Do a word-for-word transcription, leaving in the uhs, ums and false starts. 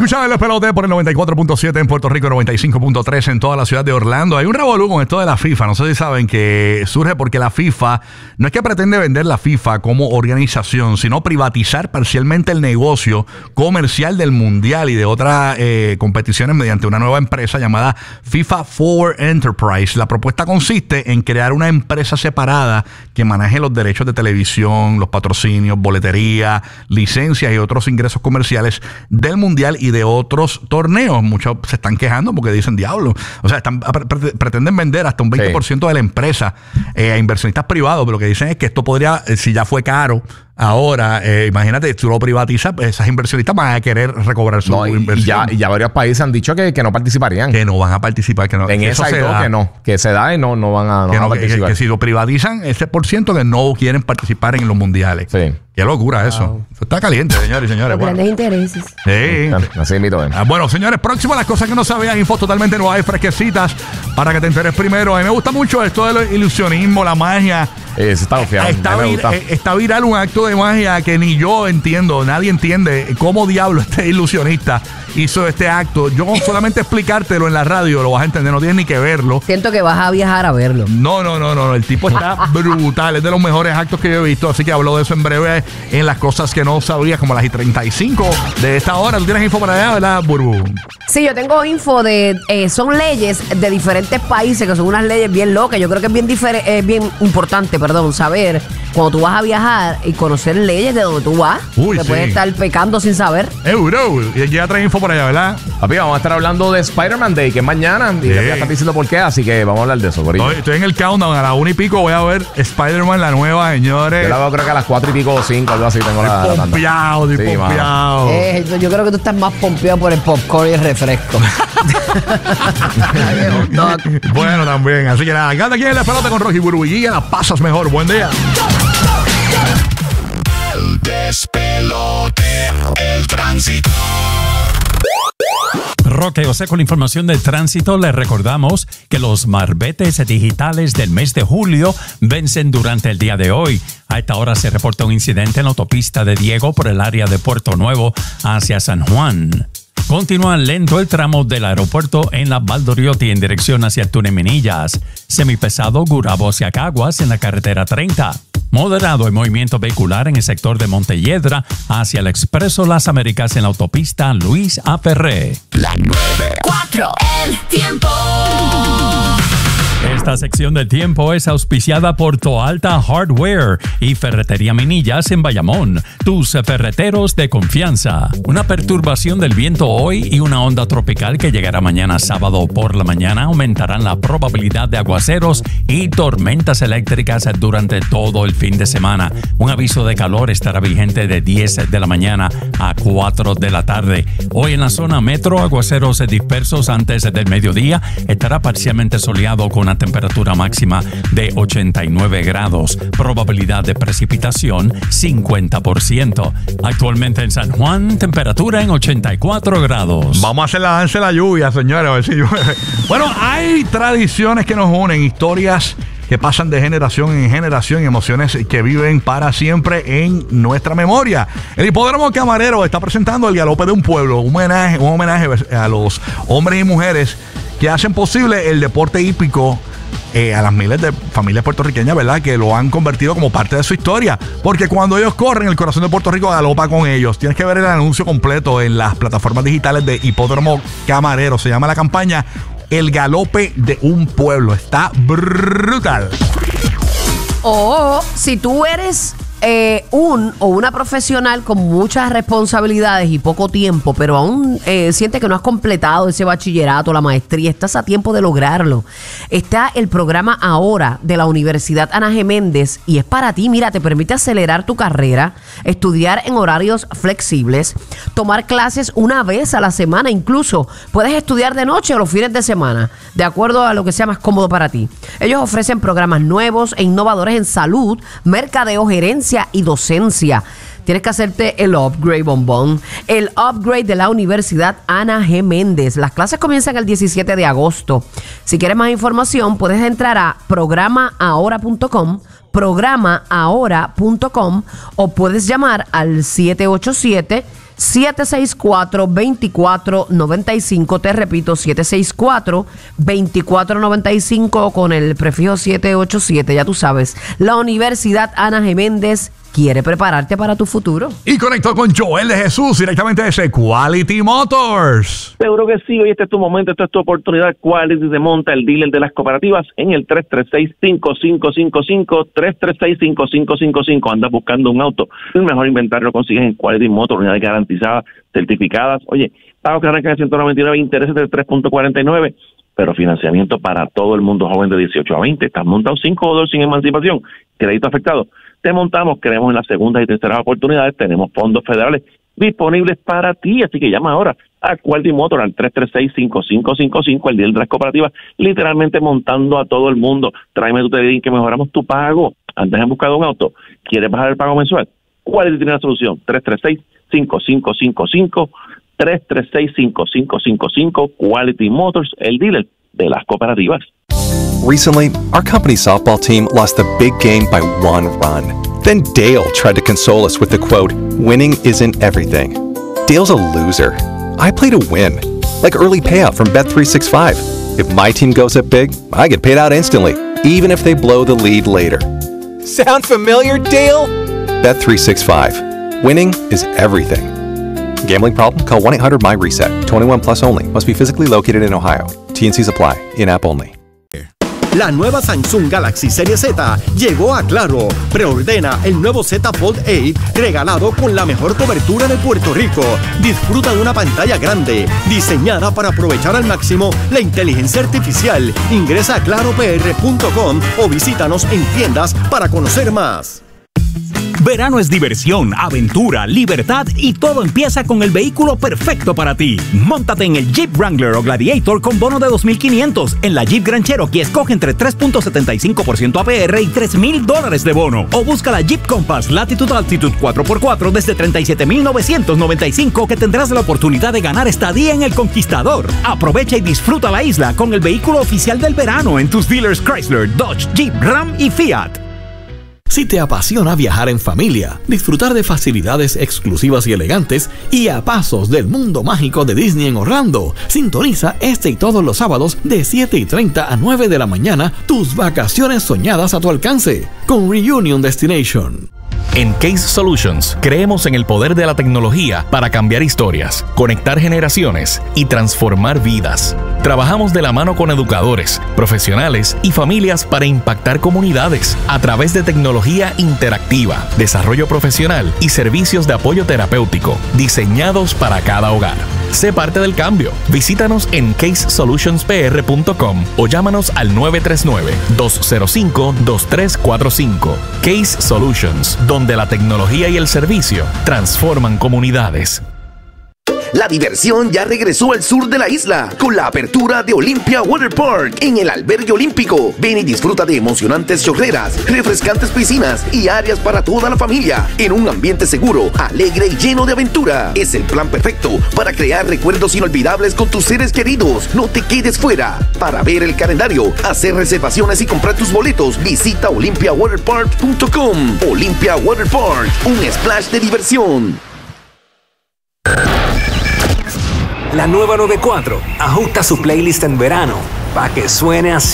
escuchar el despelote por el noventa y cuatro punto siete en Puerto Rico, noventa y cinco punto tres en toda la ciudad de Orlando. Hay un revolú con esto de la FIFA. No sé si saben que surge porque la FIFA no es que pretende vender la FIFA como organización, sino privatizar parcialmente el negocio comercial del Mundial y de otras eh, competiciones mediante una nueva empresa llamada FIFA Forward Enterprise. La propuesta consiste en crear una empresa separada que maneje los derechos de televisión, los patrocinios, boletería, licencias y otros ingresos comerciales del Mundial y de otros torneos. Muchos se están quejando porque dicen, diablo, o sea, están, pre pretenden vender hasta un veinte por ciento sí. de la empresa eh, a inversionistas privados, pero lo que dicen es que esto podría, eh, si ya fue caro, ahora, eh, imagínate, si tú lo privatizas, pues esas inversionistas van a querer recobrar su no, y, inversión. Y ya, y ya varios países han dicho que, que no participarían. Que no van a participar. Que no, en que esa eso y se todo da. que no. Que se da y no, no van a, no que, van no, a participar. Que, que si lo privatizan, ese por ciento que no quieren participar en los mundiales. Sí. Qué locura eso. Wow. Eso está caliente, señores y señores. Bueno. Grandes intereses. Sí. Así mito, ah, bueno, señores, próximo a las cosas que no sabían, infos totalmente nuevas y fresquecitas para que te enteres primero. A mí me gusta mucho esto del ilusionismo, la magia. Eh, está, oficial, está, vir, está viral un acto de magia que ni yo entiendo, nadie entiende cómo diablo este ilusionista hizo este acto. Yo solamente explicártelo en la radio lo vas a entender, no tienes ni que verlo. Siento que vas a viajar a verlo. No, no, no, no, el tipo está brutal, es de los mejores actos que yo he visto, así que hablo de eso en breve en las cosas que no sabías, como las y treinta y cinco de esta hora. ¿Tú tienes info para allá, verdad, Burbu? Sí, yo tengo info de, eh, son leyes de diferentes países, que son unas leyes bien locas. Yo creo que es bien, eh, bien importante, perdón, saber cuando tú vas a viajar y conocer leyes de donde tú vas. Uy, te sí. puedes estar pecando sin saber. Euro, y ya trae info por allá, ¿verdad? Papi, vamos a estar hablando de Spider-Man Day, que es mañana, y sí. ya están diciendo por qué, así que vamos a hablar de eso. Por estoy, estoy en el countdown, a la una y pico voy a ver Spider-Man, la nueva, señores. Yo la veo creo que a las cuatro y pico o cinco, algo así tengo la, la pompeado, sí, pompeado. Eh, yo creo que tú estás más pompeado por el popcorn y el refresco. Bueno, también, así que nada, encanta aquí en la pelota con Rocky Burbu y la pasas mejor, buen día. El despelote, el tránsito. Roque José con información del tránsito. Les recordamos que los marbetes digitales del mes de julio vencen durante el día de hoy. A esta hora se reporta un incidente en la autopista de Diego por el área de Puerto Nuevo hacia San Juan. Continúa lento el tramo del aeropuerto en la Valdoriotti en dirección hacia Túnez Minillas. Semipesado Gurabo hacia Caguas en la carretera treinta. Moderado el movimiento vehicular en el sector de Montelledra hacia el Expreso Las Américas en la autopista Luis A. Ferré. La nueve cuatro, el tiempo. Esta sección del tiempo es auspiciada por Toalta Hardware y Ferretería Minillas en Bayamón, tus ferreteros de confianza. Una perturbación del viento hoy y una onda tropical que llegará mañana sábado por la mañana aumentarán la probabilidad de aguaceros y tormentas eléctricas durante todo el fin de semana. Un aviso de calor estará vigente de diez de la mañana a cuatro de la tarde. Hoy en la zona metro, aguaceros dispersos antes del mediodía. Estará parcialmente soleado con una temperatura máxima de ochenta y nueve grados. Probabilidad de precipitación cincuenta por ciento. Actualmente en San Juan, temperatura en ochenta y cuatro grados. Vamos a hacer la danza de la lluvia, señores. A ver si llueve. Bueno, hay tradiciones que nos unen, historias que pasan de generación en generación y emociones que viven para siempre en nuestra memoria. El Hipódromo Camarero está presentando el Galope de un Pueblo, un homenaje, un homenaje a los hombres y mujeres que hacen posible el deporte hípico eh, a las miles de familias puertorriqueñas, ¿verdad? Que lo han convertido como parte de su historia. Porque cuando ellos corren, el corazón de Puerto Rico galopa con ellos. Tienes que ver el anuncio completo en las plataformas digitales de Hipódromo Camarero. Se llama la campaña El Galope de un Pueblo. Está brutal. O si tú eres eh, un o una profesional con muchas responsabilidades y poco tiempo, pero aún eh, sientes que no has completado ese bachillerato, la maestría, estás a tiempo de lograrlo. Está el programa Ahora de la Universidad Ana G. Méndez y es para ti. Mira, te permite acelerar tu carrera, estudiar en horarios flexibles, tomar clases una vez a la semana, incluso puedes estudiar de noche o los fines de semana, de acuerdo a lo que sea más cómodo para ti. Ellos ofrecen programas nuevos e innovadores en salud, mercadeo, gerencia y docencia. Tienes que hacerte el upgrade, bombón. El upgrade de la Universidad Ana G. Méndez. Las clases comienzan el diecisiete de agosto. Si quieres más información, puedes entrar a programa ahora punto com, programa ahora punto com, o puedes llamar al siete ocho siete, siete seis cuatro, dos cuatro nueve cinco. Te repito, siete seis cuatro, dos cuatro nueve cinco con el prefijo siete ocho siete. Ya tú sabes, la Universidad Ana Geméndez quiere prepararte para tu futuro. Y conectó con Joel de Jesús directamente desde Quality Motors. Seguro que sí, hoy este es tu momento, esta es tu oportunidad. Quality te monta, el dealer de las cooperativas, en el tres tres seis, cinco cinco cinco cinco, tres tres seis, cinco cinco cinco cinco. Andas buscando un auto, el mejor inventario lo consigues en Quality Motors, unidades garantizadas, certificadas. Oye, pagos que arrancan de ciento noventa y nueve, intereses del tres punto cuarenta y nueve, pero financiamiento para todo el mundo joven de dieciocho a veinte. Estás montado cinco dólares sin emancipación, crédito afectado. Te montamos, creemos en las segundas y terceras oportunidades, tenemos fondos federales disponibles para ti, así que llama ahora a Quality Motor al tres tres seis, cinco cinco cinco cinco, el día de las cooperativas, literalmente montando a todo el mundo. Tráeme tu T D I que mejoramos tu pago. Antes de buscar un auto, ¿quieres bajar el pago mensual? Quality tiene la solución, tres tres seis, cinco cinco cinco cinco, tres tres seis, cinco cinco cinco cinco, Quality Motors, el dealer de las cooperativas. Recently, our company's softball team lost the big game by one run. Then Dale tried to console us with the quote, "Winning isn't everything." Dale's a loser. I play to win, like early payout from Bet three sixty-five. If my team goes up big, I get paid out instantly, even if they blow the lead later. Sound familiar, Dale? Bet three sixty-five. Winning is everything. Gambling problem? Call one eight hundred M Y reset. twenty-one plus only. Must be physically located in Ohio. T and C's apply. In-app only. La nueva Samsung Galaxy Serie Z llegó a Claro. Preordena el nuevo Z Fold ocho regalado con la mejor cobertura de Puerto Rico. Disfruta de una pantalla grande diseñada para aprovechar al máximo la inteligencia artificial. Ingresa a claro p r punto com o visítanos en tiendas para conocer más. Verano es diversión, aventura, libertad y todo empieza con el vehículo perfecto para ti. Móntate en el Jeep Wrangler o Gladiator con bono de dos mil quinientos. En la Jeep Grand Cherokee escoge entre tres punto setenta y cinco por ciento A P R y tres mil dólares de bono. O busca la Jeep Compass Latitude Altitude cuatro por cuatro desde treinta y siete mil novecientos noventa y cinco que tendrás la oportunidad de ganar estadía en el Conquistador. Aprovecha y disfruta la isla con el vehículo oficial del verano en tus dealers Chrysler, Dodge, Jeep, Ram y Fiat. Si te apasiona viajar en familia, disfrutar de facilidades exclusivas y elegantes y a pasos del mundo mágico de Disney en Orlando, sintoniza este y todos los sábados de siete y treinta a nueve de la mañana tus vacaciones soñadas a tu alcance con Reunion Destination. En Case Solutions creemos en el poder de la tecnología para cambiar historias, conectar generaciones y transformar vidas. Trabajamos de la mano con educadores, profesionales y familias para impactar comunidades a través de tecnología interactiva, desarrollo profesional y servicios de apoyo terapéutico diseñados para cada hogar. Sé parte del cambio. Visítanos en case solutions p r punto com o llámanos al nueve tres nueve, dos cero cinco, dos tres cuatro cinco. Case Solutions, donde la tecnología y el servicio transforman comunidades. La diversión ya regresó al sur de la isla con la apertura de Olympia Water Park en el albergue olímpico. Ven y disfruta de emocionantes chorreras, refrescantes piscinas y áreas para toda la familia en un ambiente seguro, alegre y lleno de aventura. Es el plan perfecto para crear recuerdos inolvidables con tus seres queridos. No te quedes fuera. Para ver el calendario, hacer reservaciones y comprar tus boletos, visita olympia water park punto com. Olympia Water Park, un splash de diversión. La nueva noventa y cuatro ajusta su playlist en verano para que suene así.